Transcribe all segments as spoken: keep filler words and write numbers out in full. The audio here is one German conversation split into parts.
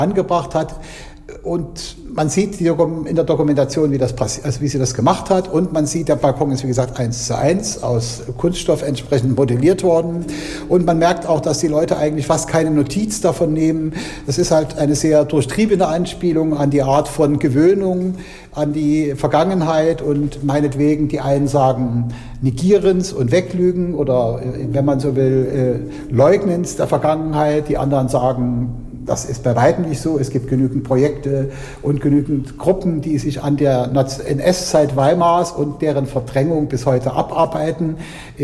angebracht hat. Und man sieht in der Dokumentation, wie, das passi- also wie sie das gemacht hat. Und man sieht, der Balkon ist wie gesagt eins zu eins aus Kunststoff entsprechend modelliert worden. Und man merkt auch, dass die Leute eigentlich fast keine Notiz davon nehmen. Das ist halt eine sehr durchtriebene Anspielung an die Art von Gewöhnung, an die Vergangenheit. Und meinetwegen, die einen sagen Negierens und Weglügen oder, wenn man so will, Leugnens der Vergangenheit. Die anderen sagen, das ist bei weitem nicht so. Es gibt genügend Projekte und genügend Gruppen, die sich an der N S-Zeit Weimars und deren Verdrängung bis heute abarbeiten.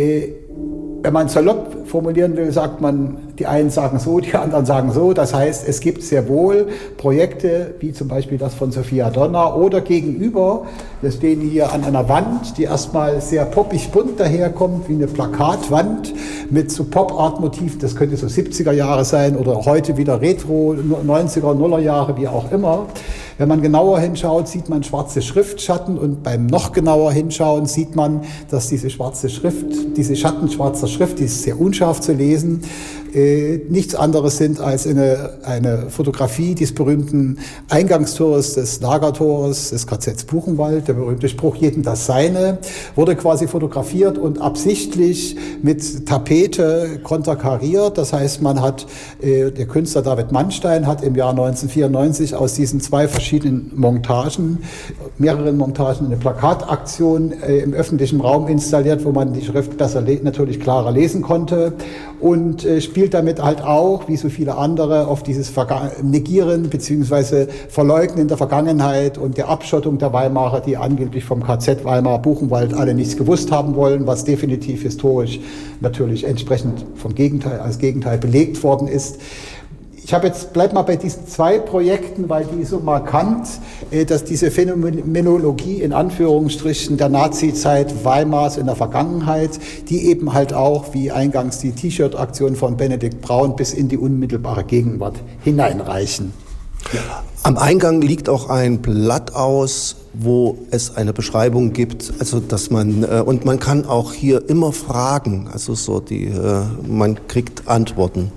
Wenn man salopp formulieren will, sagt man, die einen sagen so, die anderen sagen so. Das heißt, es gibt sehr wohl Projekte, wie zum Beispiel das von Sophia Donner oder gegenüber. Wir stehen hier an einer Wand, die erstmal sehr poppig bunt daherkommt, wie eine Plakatwand mit so Pop-Art-Motiv. Das könnte so siebziger Jahre sein oder heute wieder Retro, neunziger, Nuller Jahre, wie auch immer. Wenn man genauer hinschaut, sieht man schwarze Schriftschatten und beim noch genauer hinschauen sieht man, dass diese schwarze Schrift, diese Schatten schwarzer Schrift, die ist sehr unscharf zu lesen, äh, nichts anderes sind als eine, eine Fotografie des berühmten Eingangstores des Lagertores des K Z Buchenwald. Der berühmte Spruch, jedem das Seine, wurde quasi fotografiert und absichtlich mit Tapete konterkariert. Das heißt, man hat, äh, der Künstler David Mannstein hat im Jahr neunzehnhundertvierundneunzig aus diesen zwei verschiedenen Montagen, mehreren Montagen eine Plakataktion äh, im öffentlichen Raum installiert, wo man die Schrift besser, le- natürlich klarer lesen konnte und äh, spielt damit halt auch, wie so viele andere, auf dieses Verga- Negieren bzw. Verleugnen der Vergangenheit und der Abschottung der Weimarer, die angeblich vom K Z Weimar Buchenwald alle nichts gewusst haben wollen, was definitiv historisch natürlich entsprechend vom Gegenteil, als Gegenteil belegt worden ist. Ich habe jetzt, bleib mal bei diesen zwei Projekten, weil die so markant, dass diese Phänomenologie in Anführungsstrichen der Nazi-Zeit Weimars in der Vergangenheit, die eben halt auch, wie eingangs die T-Shirt-Aktion von Benedikt Braun, bis in die unmittelbare Gegenwart hineinreichen. Ja. Am Eingang liegt auch ein Blatt aus, wo es eine Beschreibung gibt, also dass man äh, und man kann auch hier immer fragen, also so die, äh, man kriegt Antworten.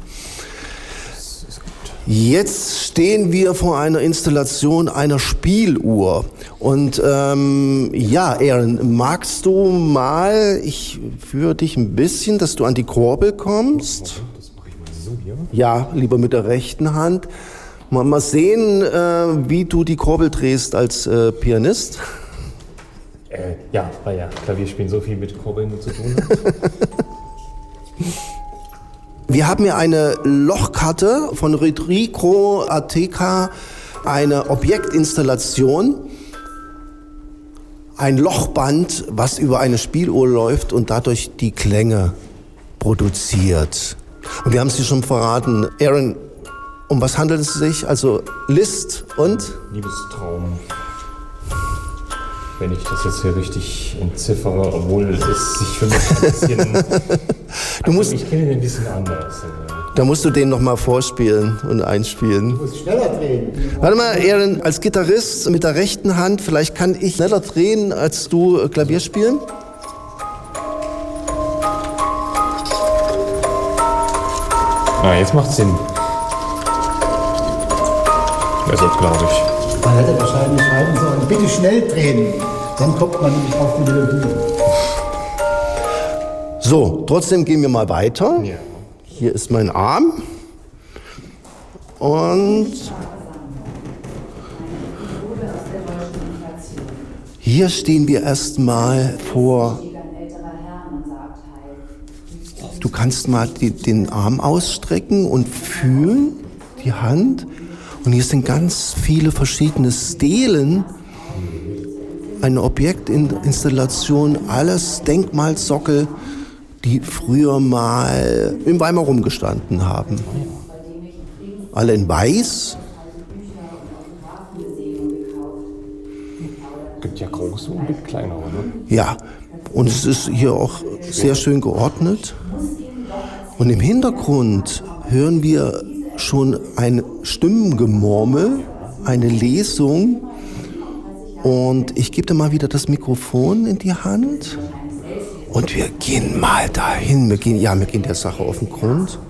Jetzt stehen wir vor einer Installation einer Spieluhr. Und ähm, ja, Aaron, magst du mal, ich führe dich ein bisschen, dass du an die Kurbel kommst. Das mache ich mal so hier. Ja, lieber mit der rechten Hand. Mal, mal sehen, äh, wie du die Kurbel drehst als äh, Pianist. Äh, ja, weil ja Klavierspielen so viel mit Kurbeln zu tun hat. Wir haben hier eine Lochkarte von Rodrigo Arteca, eine Objektinstallation, ein Lochband, was über eine Spieluhr läuft und dadurch die Klänge produziert. Und wir haben es dir schon verraten. Aaron, um was handelt es sich? Also Liszt und? Liebestraum. Wenn ich das jetzt hier richtig entziffere, obwohl es sich für mich ein bisschen... du musst, also ich kenne den ein bisschen anders. Da musst du den noch mal vorspielen und einspielen. Du musst schneller drehen. Warte mal, Aaron, als Gitarrist mit der rechten Hand, vielleicht kann ich schneller drehen, als du Klavier spielen? Ah, jetzt macht's Sinn. Also, glaube ich. Man hätte wahrscheinlich schreiben sollen, bitte schnell drehen, dann kommt man nämlich auf die Melodie. So, trotzdem gehen wir mal weiter. Ja. Hier ist mein Arm. Und hier stehen wir erstmal vor. Du kannst mal die, den Arm ausstrecken und fühlen, die Hand. Und hier sind ganz viele verschiedene Stelen, eine Objektinstallation, alles Denkmalsockel, die früher mal in Weimar rumgestanden haben. Alle in weiß. Gibt ja große und gibt kleinere, ne? Ja, und es ist hier auch sehr schön geordnet. Und im Hintergrund hören wir schon ein Stimmengemurmel, eine Lesung. Und ich gebe dir mal wieder das Mikrofon in die Hand. Und wir gehen mal dahin. Wir gehen, ja, wir gehen der Sache auf den Grund.